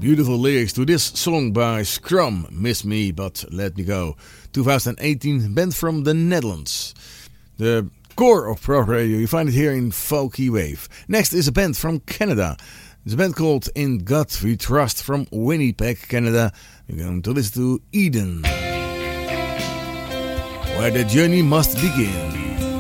Beautiful lyrics to this song by Scrum, Miss Me But Let Me Go. 2018 band from the Netherlands. The core of prog radio, you find it here in Folky Wave. Next is a band from Canada. It's a band called In God We Trust from Winnipeg, Canada. We're going to listen to Eden, where the journey must begin.